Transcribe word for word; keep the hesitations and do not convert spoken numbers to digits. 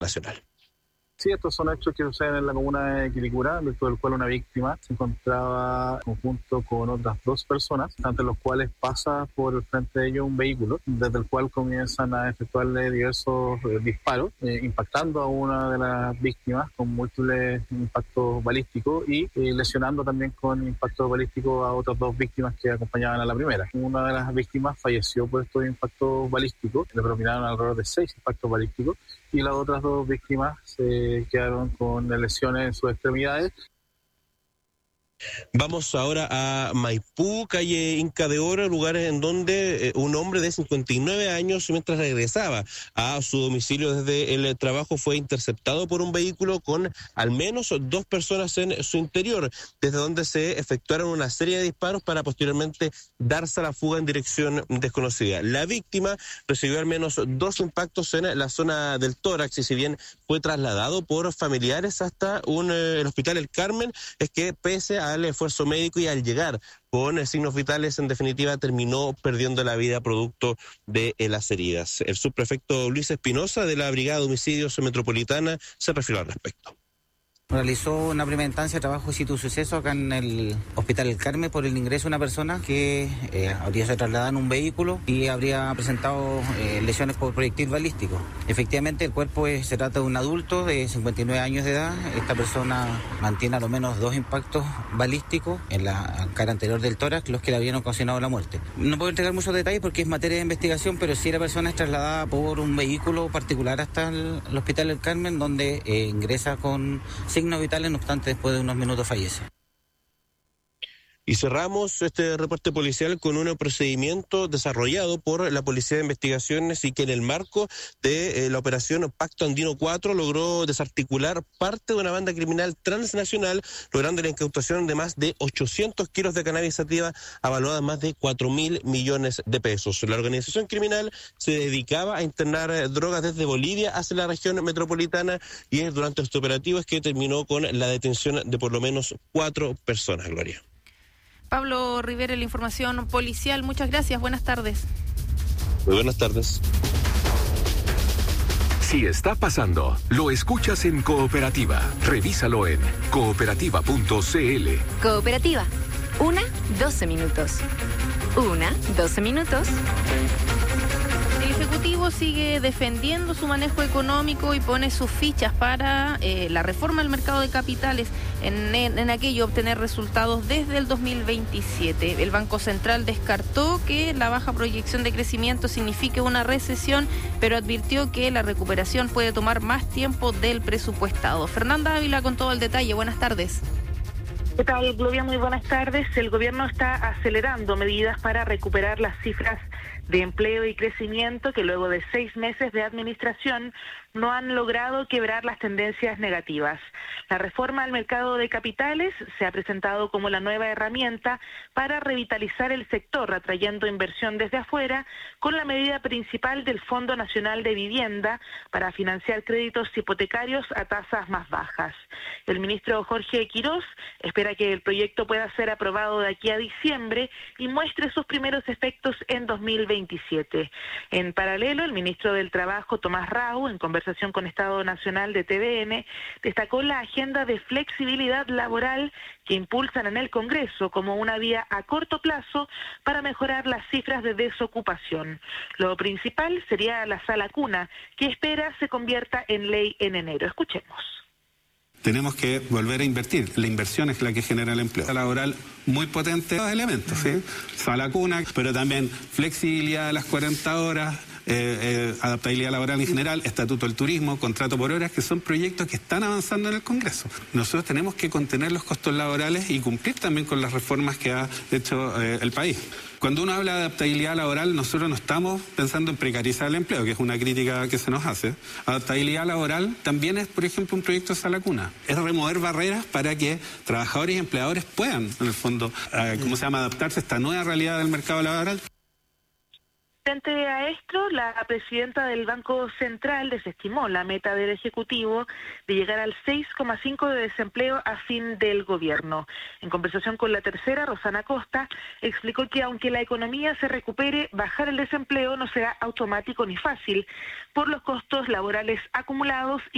nacional. Sí, estos son hechos que suceden en la comuna de Quilicura, dentro del cual una víctima se encontraba conjunto con otras dos personas, ante los cuales pasa por el frente de ellos un vehículo, desde el cual comienzan a efectuarle diversos eh, disparos, eh, impactando a una de las víctimas con múltiples impactos balísticos y eh, lesionando también con impactos balísticos a otras dos víctimas que acompañaban a la primera. Una de las víctimas falleció por estos impactos balísticos, le propinaron alrededor de seis impactos balísticos, y las otras dos víctimas se quedaron con lesiones en sus extremidades. Vamos ahora a Maipú, calle Inca de Oro, lugares en donde eh, un hombre de cincuenta y nueve años, mientras regresaba a su domicilio desde el trabajo, fue interceptado por un vehículo con al menos dos personas en su interior, desde donde se efectuaron una serie de disparos para posteriormente darse a la fuga en dirección desconocida. La víctima recibió al menos dos impactos en la zona del tórax y si bien fue trasladado por familiares hasta un, eh, el Hospital El Carmen, es que pese a al esfuerzo médico y al llegar con signos vitales, en definitiva terminó perdiendo la vida producto de las heridas. El subprefecto Luis Espinosa de la Brigada de Homicidios Metropolitana se refirió al respecto. Realizó una primera instancia de trabajo situ suceso acá en el Hospital El Carmen por el ingreso de una persona que eh, habría sido trasladada en un vehículo y habría presentado eh, lesiones por proyectil balístico. Efectivamente, el cuerpo es, se trata de un adulto de cincuenta y nueve años de edad. Esta persona mantiene a lo menos dos impactos balísticos en la cara anterior del tórax, los que le habían ocasionado la muerte. No puedo entregar muchos detalles porque es materia de investigación, pero sí la persona es trasladada por un vehículo particular hasta el, el Hospital El Carmen, donde eh, ingresa con signos vitales, no obstante, después de unos minutos fallece. Y cerramos este reporte policial con un procedimiento desarrollado por la Policía de Investigaciones y que en el marco de eh, la operación Pacto Andino cuatro logró desarticular parte de una banda criminal transnacional, logrando la incautación de más de ochocientos kilos de cannabis sativa, avaluada en más de cuatro mil millones de pesos. La organización criminal se dedicaba a internar eh, drogas desde Bolivia hacia la región metropolitana y es durante este operativo es que terminó con la detención de por lo menos cuatro personas, Gloria. Pablo Rivera, la información policial. Muchas gracias. Buenas tardes. Muy buenas tardes. Si está pasando, lo escuchas en Cooperativa. Revísalo en cooperativa punto c l. Cooperativa. Una, doce minutos. Una, doce minutos. El Ejecutivo sigue defendiendo su manejo económico y pone sus fichas para eh, la reforma del mercado de capitales, en, en, en aquello obtener resultados desde el dos mil veintisiete. El Banco Central descartó que la baja proyección de crecimiento signifique una recesión, pero advirtió que la recuperación puede tomar más tiempo del presupuestado. Fernanda Ávila con todo el detalle. Buenas tardes. ¿Qué tal, Gloria? Muy buenas tardes. El gobierno está acelerando medidas para recuperar las cifras de empleo y crecimiento que luego de seis meses de administración no han logrado quebrar las tendencias negativas. La reforma al mercado de capitales se ha presentado como la nueva herramienta para revitalizar el sector, atrayendo inversión desde afuera, con la medida principal del Fondo Nacional de Vivienda para financiar créditos hipotecarios a tasas más bajas. El ministro Jorge Quirós espera que el proyecto pueda ser aprobado de aquí a diciembre y muestre sus primeros efectos en dos mil veintisiete. En paralelo, el ministro del Trabajo, Tomás Rau, en conversación con Estado Nacional de T V N, destacó la agenda de flexibilidad laboral que impulsan en el Congreso como una vía a corto plazo para mejorar las cifras de desocupación. Lo principal sería la sala cuna, que espera se convierta en ley en enero. Escuchemos. Tenemos que volver a invertir. La inversión es la que genera el empleo laboral muy potente. Dos elementos, ¿sí? Sala cuna, pero también flexibilidad de las cuarenta horas, eh, eh, adaptabilidad laboral en general, estatuto del turismo, contrato por horas, que son proyectos que están avanzando en el Congreso. Nosotros tenemos que contener los costos laborales y cumplir también con las reformas que ha hecho eh, el país. Cuando uno habla de adaptabilidad laboral, nosotros no estamos pensando en precarizar el empleo, que es una crítica que se nos hace. Adaptabilidad laboral también es, por ejemplo, un proyecto de sala cuna. Es remover barreras para que trabajadores y empleadores puedan, en el fondo, eh, ¿cómo se llama?, adaptarse a esta nueva realidad del mercado laboral. Frente a esto, la presidenta del Banco Central desestimó la meta del Ejecutivo de llegar al seis coma cinco de desempleo a fin del gobierno. En conversación con La Tercera, Rosana Costa explicó que aunque la economía se recupere, bajar el desempleo no será automático ni fácil por los costos laborales acumulados y